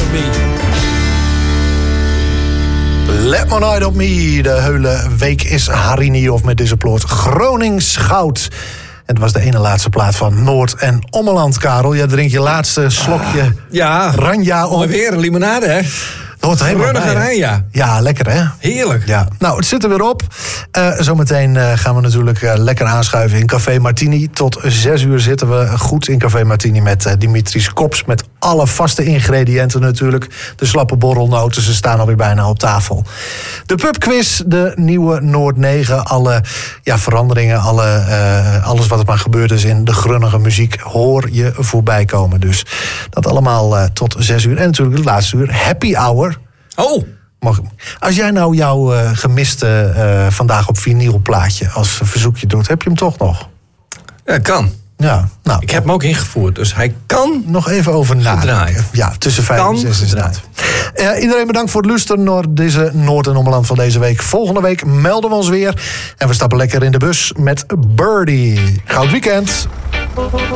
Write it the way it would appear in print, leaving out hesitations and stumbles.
Me. Let My Night Op Me. De hele week is Harry Niehoff met deze ploot Gronings Goud. En het was de ene laatste plaat van Noord- en Ommeland, Karel. Jij drinkt je laatste slokje Ranja op. Mooi weer, limonade, hè? Dat hoort er helemaal bij, Ranja. Ja, lekker hè? Heerlijk. Ja. Nou, het zit er weer op. Zometeen gaan we natuurlijk lekker aanschuiven in Café Martini. Tot 6 uur zitten we goed in Café Martini met Dimitris Kops. Met alle vaste ingrediënten natuurlijk. De slappe borrelnoten, ze staan alweer bijna op tafel. De pubquiz, de nieuwe Noord 9. Alle veranderingen, alles wat er maar gebeurd is in de grunnige muziek, hoor je voorbij komen. Dus dat allemaal tot 6 uur. En natuurlijk het laatste uur, Happy Hour. Oh! Als jij nou jouw gemiste Vandaag op Vinyl plaatje als verzoekje doet, heb je hem toch nog? Ja, kan. Ja, nou, Ik heb hem ook ingevoerd, dus hij kan nog even over nadenken. Ja, tussen 5 en 6 is het. Iedereen bedankt voor het luisteren naar deze Noord- en Ommeland van deze week. Volgende week melden we ons weer. En we stappen lekker in de bus met Birdie. Goud weekend!